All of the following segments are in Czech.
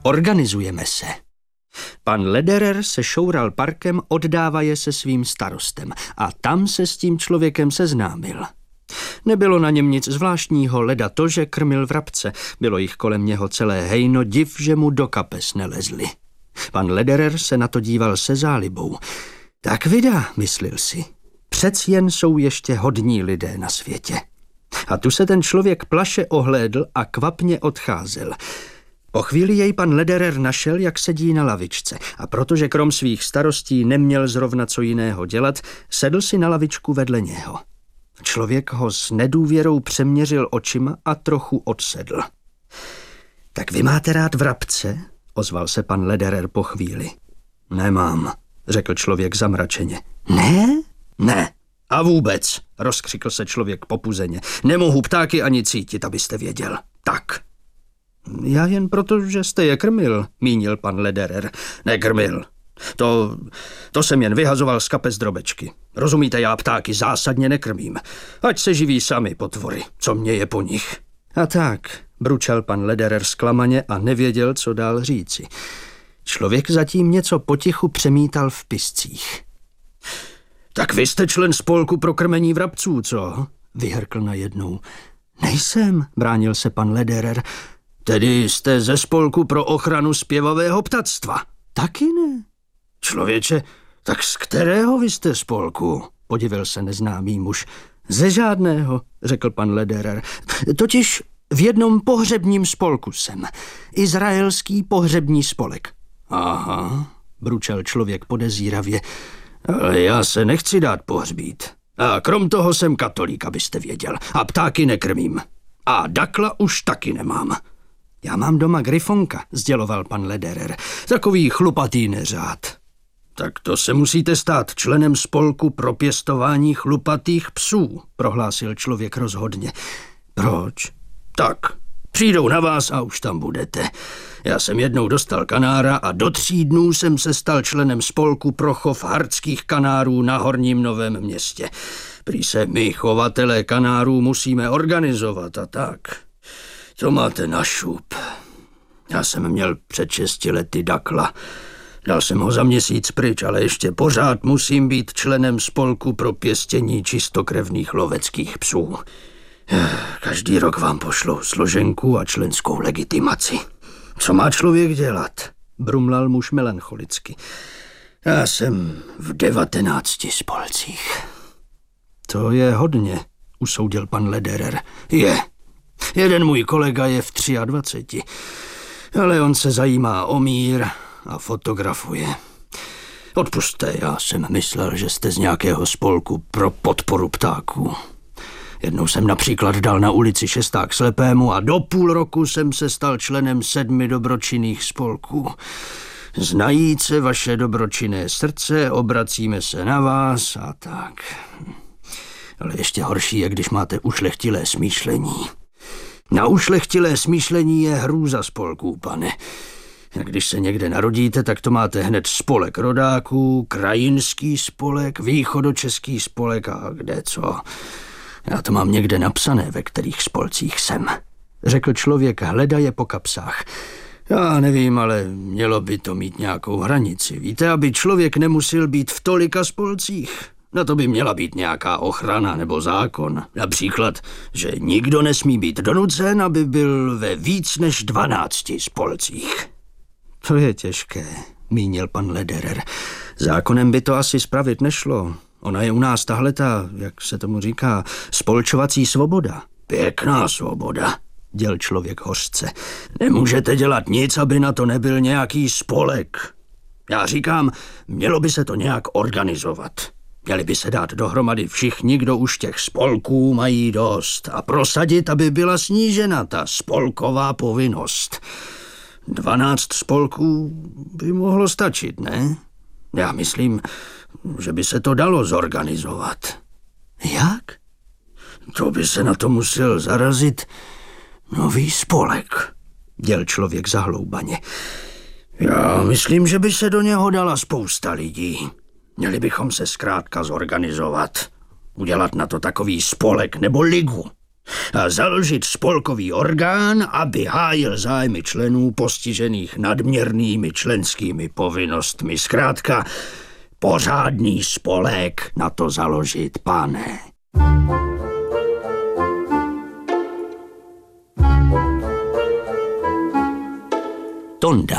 Organizujeme se. Pan Lederer se šoural parkem, oddávaje se svým starostem a tam se s tím člověkem seznámil. Nebylo na něm nic zvláštního, leda to, že krmil vrabce. Bylo jich kolem něho celé hejno, div, že mu do kapes nelezli. Pan Lederer se na to díval se zálibou. Tak vida, myslil si, přec jen jsou ještě hodní lidé na světě. A tu se ten člověk plaše ohlédl a kvapně odcházel. Po chvíli jej pan Lederer našel, jak sedí na lavičce, a protože krom svých starostí neměl zrovna co jiného dělat, sedl si na lavičku vedle něho. Člověk ho s nedůvěrou přeměřil očima a trochu odsedl. Tak vy máte rád vrabce? Ozval se pan Lederer po chvíli. Nemám, řekl člověk zamračeně. Ne? Ne. A vůbec, rozkřikl se člověk popuzeně. Nemohu ptáky ani cítit, abyste věděl. Tak. Já jen proto, že jste je krmil, mínil pan Lederer. Nekrmil. To jsem jen vyhazoval z kapes drobečky. Rozumíte, já ptáky zásadně nekrmím. Ať se živí sami potvory, co mě je po nich. A tak, bručel pan Lederer zklamaně a nevěděl, co dál říci. Člověk zatím něco potichu přemítal v piscích. Tak vy jste člen spolku pro krmení vrabců, co? Vyhrkl najednou. Nejsem, bránil se pan Lederer. Tedy jste ze spolku pro ochranu zpěvavého ptactva. Taky ne. Člověče, tak z kterého vy jste spolku? Podivil se neznámý muž. Ze žádného, řekl pan Lederer. Totiž v jednom pohřebním spolku jsem. Izraelský pohřební spolek. Aha, bručel člověk podezíravě. Ale já se nechci dát pohřbít. A krom toho jsem katolík, abyste věděl. A ptáky nekrmím. A dakla už taky nemám. Já mám doma grifonka, sděloval pan Lederer. Takový chlupatý neřád. Tak to se musíte stát členem spolku pro pěstování chlupatých psů, prohlásil člověk rozhodně. Proč? Tak, přijdou na vás a už tam budete. Já jsem jednou dostal kanára a do 3 dnů jsem se stal členem spolku pro chov hardských kanárů na Horním Novém Městě. Prý se my, chovatelé kanárů, musíme organizovat a tak. To máte na šup. Já jsem měl před 6 lety dakla. Dal jsem ho za měsíc pryč, ale ještě pořád musím být členem spolku pro pěstění čistokrevných loveckých psů. Každý rok vám pošlou složenku a členskou legitimaci. Co má člověk dělat? Brumlal muž melancholicky. Já jsem v 19 spolcích. To je hodně, usoudil pan Lederer. Je. Jeden můj kolega je v 23, ale on se zajímá o mír a fotografuje. Odpusťte, já jsem myslel, že jste z nějakého spolku pro podporu ptáků. Jednou jsem například dal na ulici šesták slepému a do půl roku jsem se stal členem 7 dobročinných spolků. Znajíce vaše dobročinné srdce, obracíme se na vás a tak. Ale ještě horší je, když máte ušlechtilé smýšlení. Na ušlechtilé smýšlení je hrůza spolků, pane. A když se někde narodíte, tak to máte hned spolek rodáků, krajinský spolek, východočeský spolek a kde co. Já to mám někde napsané, ve kterých spolcích jsem. Řekl člověk, hledaje po kapsách. Já nevím, ale mělo by to mít nějakou hranici. Víte, aby člověk nemusel být v tolika spolcích. Na to by měla být nějaká ochrana nebo zákon. Například, že nikdo nesmí být donucen, aby byl ve víc než 12 spolcích. To je těžké, mínil pan Lederer. Zákonem by to asi spravit nešlo. Ona je u nás tahleta, jak se tomu říká, spolčovací svoboda. Pěkná svoboda, děl člověk hořce. Nemůžete dělat nic, aby na to nebyl nějaký spolek. Já říkám, mělo by se to nějak organizovat. Měli by se dát dohromady všichni, kdo už těch spolků mají dost a prosadit, aby byla snížena ta spolková povinnost. 12 spolků by mohlo stačit, ne? Já myslím, že by se to dalo zorganizovat. Jak? To by se na to musel zarazit nový spolek, děl člověk zahloubaně. Já myslím, že by se do něho dala spousta lidí. Měli bychom se zkrátka zorganizovat. Udělat na to takový spolek nebo ligu. A založit spolkový orgán, aby hájil zájmy členů postižených nadměrnými členskými povinnostmi. Zkrátka, pořádný spolek na to založit, pane. Tonda.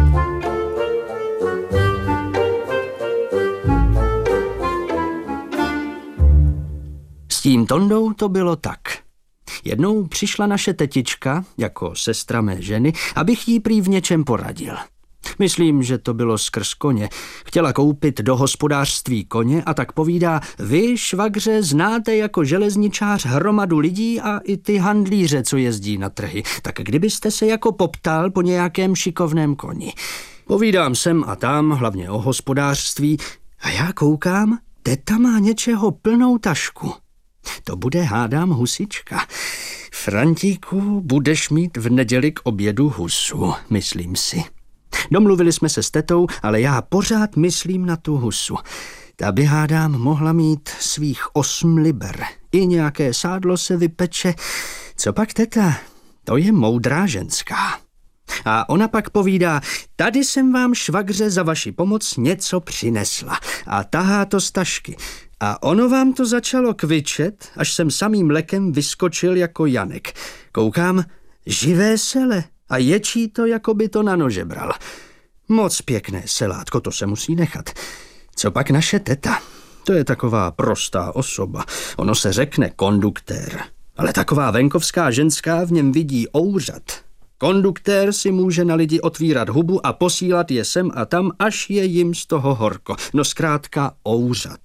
S tím Tondou to bylo tak. Jednou přišla naše tetička, jako sestra mé ženy, abych jí prý v něčem poradil. Myslím, že to bylo skrz koně. Chtěla koupit do hospodářství koně a tak povídá: vy, švagře, znáte jako železničář hromadu lidí a i ty handlíře, co jezdí na trhy. Tak kdybyste se jako poptal po nějakém šikovném koni. Povídám sem a tam, hlavně o hospodářství, a já koukám, teta má něčeho plnou tašku. To bude, hádám, husička. Frantíku, budeš mít v neděli k obědu husu, myslím si. Domluvili jsme se s tetou, ale já pořád myslím na tu husu. Ta by, hádám, mohla mít svých 8 liber. I nějaké sádlo se vypeče. Co pak teta? To je moudrá ženská. A ona pak povídá: tady jsem vám, švagře, za vaši pomoc něco přinesla. A tahá to z tašky. A ono vám to začalo kvičet, až jsem samým lekem vyskočil jako Janek. Koukám, živé sele a ječí to, jako by to na nože bral. Moc pěkné selátko, to se musí nechat. Co pak naše teta? To je taková prostá osoba. Ono se řekne konduktér. Ale taková venkovská ženská v něm vidí ouřad. Konduktér si může na lidi otvírat hubu a posílat je sem a tam, až je jim z toho horko. No zkrátka ouřad.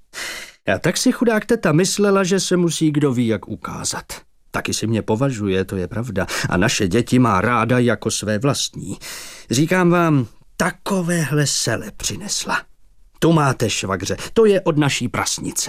A tak si chudák teta myslela, že se musí kdo ví jak ukázat. Taky si mě považuje, to je pravda. A naše děti má ráda jako své vlastní. Říkám vám, takovéhle sele přinesla. Tu máte, švagře, to je od naší prasnice.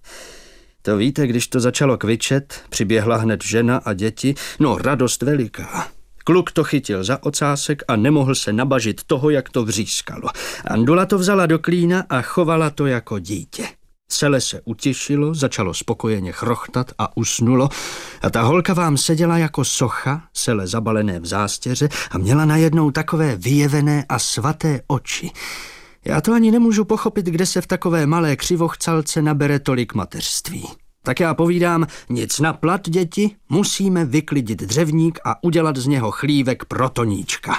To víte, když to začalo kvičet, přiběhla hned žena a děti, no radost veliká. Kluk to chytil za ocásek a nemohl se nabažit toho, jak to vřískalo. Andula to vzala do klína a chovala to jako dítě. Sele se utěšilo, začalo spokojeně chrochtat a usnulo a ta holka vám seděla jako socha, sele zabalené v zástěře a měla najednou takové vyjevené a svaté oči. Já to ani nemůžu pochopit, kde se v takové malé křivochcalce nabere tolik mateřství. Tak já povídám, nic na plat, děti, musíme vyklidit dřevník a udělat z něho chlívek pro Toníčka.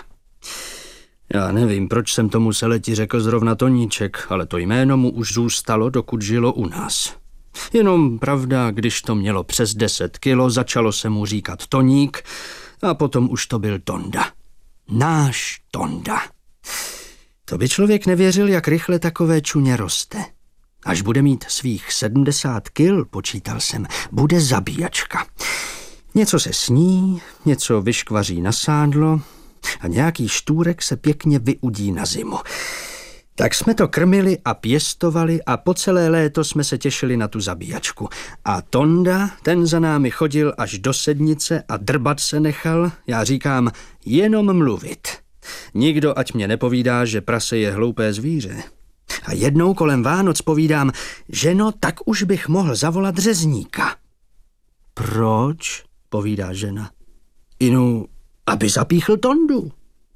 Já nevím, proč jsem tomu seleti řekl zrovna Toníček, ale to jméno mu už zůstalo, dokud žilo u nás. Jenom pravda, když to mělo přes 10 kilo, začalo se mu říkat Toník a potom už to byl Tonda. Náš Tonda. To by člověk nevěřil, jak rychle takové čuně roste. Až bude mít svých 70 kil, počítal jsem, bude zabíjačka. Něco se sní, něco vyškvaří na sádlo a nějaký štůrek se pěkně vyudí na zimu. Tak jsme to krmili a pěstovali a po celé léto jsme se těšili na tu zabíjačku. A Tonda, ten za námi chodil až do sednice a drbat se nechal, já říkám, jenom mluvit. Nikdo ať mě nepovídá, že prase je hloupé zvíře. A jednou kolem Vánoc povídám, ženo, tak už bych mohl zavolat řezníka. Proč? Povídá žena. Inu, aby zapíchl Tondu.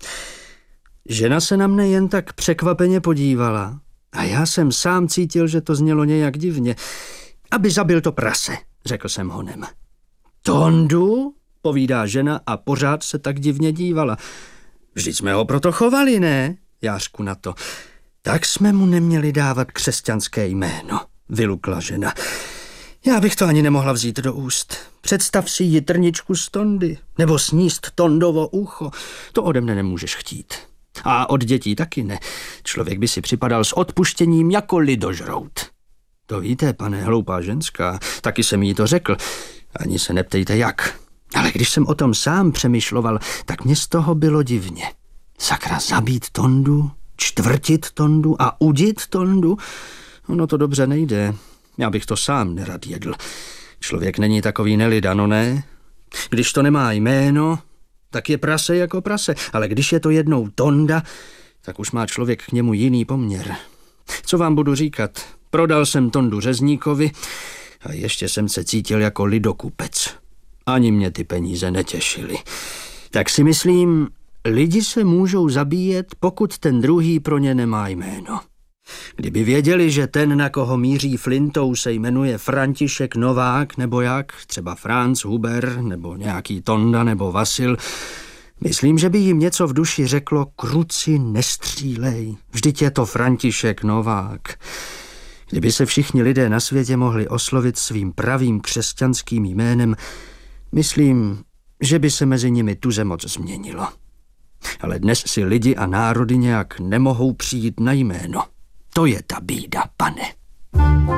Žena se na mne jen tak překvapeně podívala a já jsem sám cítil, že to znělo nějak divně. Aby zabil to prase, řekl jsem honem. Tondu? Povídá žena a pořád se tak divně dívala. Vždyť jsme ho proto chovali, ne? Já řku na to. Tak jsme mu neměli dávat křesťanské jméno, vylukla žena. Já bych to ani nemohla vzít do úst. Představ si jitrničku z Tondy, nebo sníst Tondovo ucho. To ode mne nemůžeš chtít. A od dětí taky ne. Člověk by si připadal s odpuštěním jako lidožrout. To víte, pane, hloupá ženská, taky jsem jí to řekl. Ani se neptejte jak. Ale když jsem o tom sám přemýšloval, tak mě z toho bylo divně. Sakra, zabít Tondu, čtvrtit Tondu a udit Tondu? Ono to dobře nejde. Já bych to sám nerad jedl. Člověk není takový nelidano, ne? Když to nemá jméno, tak je prase jako prase. Ale když je to jednou Tonda, tak už má člověk k němu jiný poměr. Co vám budu říkat? Prodal jsem Tondu řezníkovi a ještě jsem se cítil jako lidokupec. Ani mě ty peníze netěšily. Tak si myslím, lidi se můžou zabíjet, pokud ten druhý pro ně nemá jméno. Kdyby věděli, že ten, na koho míří flintou, se jmenuje František Novák nebo jak, třeba Franz Huber nebo nějaký Tonda nebo Vasil, myslím, že by jim něco v duši řeklo: kruci, nestřílej, vždyť je to František Novák. Kdyby se všichni lidé na světě mohli oslovit svým pravým křesťanským jménem, myslím, že by se mezi nimi tuze moc změnilo. Ale dnes si lidi a národy nějak nemohou přijít na jméno. To je ta bída, pane.